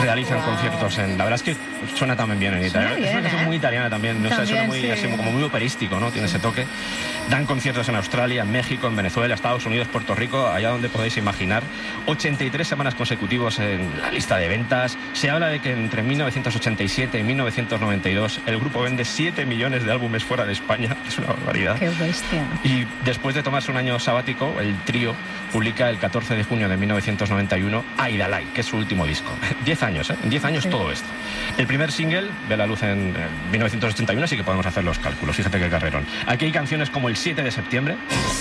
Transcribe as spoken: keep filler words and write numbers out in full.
realizan Wow. conciertos en... La verdad es que suena también bien en italiano. Suena Es una bien, canción ¿eh? muy italiana también, no sé, También, suena muy, sí. así, como muy operístico, ¿no? Tiene ese toque. Dan conciertos en Australia, en México, en Venezuela, Estados Unidos, Puerto Rico, allá donde podéis imaginar. ochenta y tres semanas consecutivas en la lista de ventas. Se habla de que entre mil novecientos ochenta y siete y mil novecientos noventa y dos el grupo vende siete millones de álbumes fuera de España. Es una barbaridad. Qué bestia. Y después de tomarse un año sabático, el trío publica el catorce de junio de mil novecientos noventa y uno Aidalai, que es su último disco. Diez años, ¿eh? En diez años Sí. todo esto. El primer single ve la luz en eh, mil novecientos ochenta y uno, así que podemos hacer los cálculos. Fíjate qué carrerón. Aquí hay canciones como El siete de septiembre.